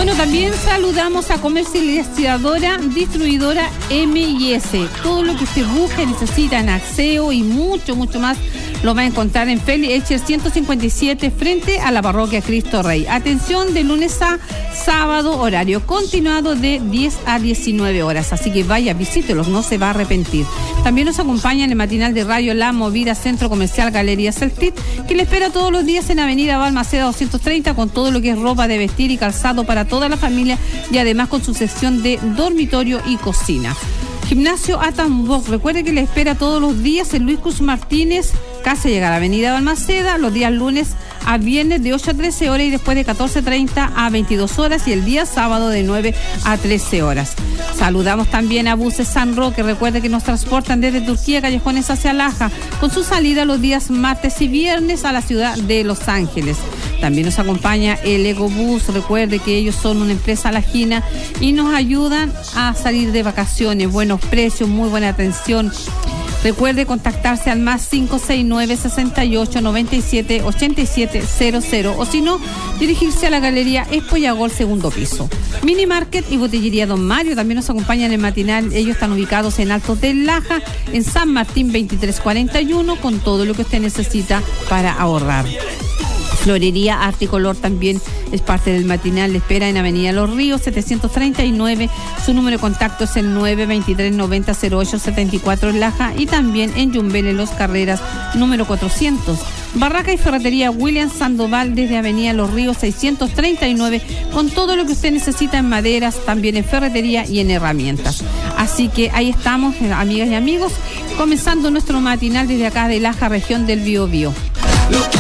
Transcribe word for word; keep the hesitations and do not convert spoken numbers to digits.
Bueno, también saludamos a comercializadora, distribuidora M y S. Todo lo que usted busque, necesita en aseo y mucho, mucho más, lo va a encontrar en Feli Echer ciento cincuenta y siete, frente a la parroquia Cristo Rey. Atención, de lunes a sábado, horario continuado de diez a diecinueve horas. Así que vaya, visítelos, no se va a arrepentir. También nos acompaña en el matinal de radio La Movida, Centro Comercial Galería Celtit, que le espera todos los días en Avenida Balmaceda doscientos treinta, con todo lo que es ropa de vestir y calzado para toda la familia, y además con su sección de dormitorio y cocina. Gimnasio Atambok, recuerde que le espera todos los días en Luis Cruz Martínez, casi llega a la Avenida Balmaceda, los días lunes a viernes de ocho a trece horas y después de catorce treinta a veintidós horas, y el día sábado de nueve a trece horas. Saludamos también a Buses San Roque, recuerde que nos transportan desde Turquía, Callejones hacia Laja, con su salida los días martes y viernes a la ciudad de Los Ángeles. También nos acompaña el Ecobús, recuerde que ellos son una empresa lajina y nos ayudan a salir de vacaciones, buenos precios, muy buena atención. Recuerde contactarse al más cinco seis nueve, sesenta y ocho, noventa y siete, ochenta y siete cero cero, o si no, dirigirse a la Galería Espollagol, segundo piso. Mini Market y Botillería Don Mario también nos acompañan en el matinal. Ellos están ubicados en Altos de Laja, en San Martín veintitrés cuarenta y uno, con todo lo que usted necesita para ahorrar. Florería Arte y Color también es parte del matinal. Le espera en Avenida Los Ríos setecientos treinta y nueve. Su número de contacto es el nueve veintitrés noventa cero ocho setenta y cuatro en Laja, y también en Yumbel, en Los Carreras, número cuatrocientos. Barraca y Ferretería William Sandoval, desde Avenida Los Ríos seiscientos treinta y nueve, con todo lo que usted necesita en maderas, también en ferretería y en herramientas. Así que ahí estamos, amigas y amigos, comenzando nuestro matinal desde acá de Laja, región del Biobío.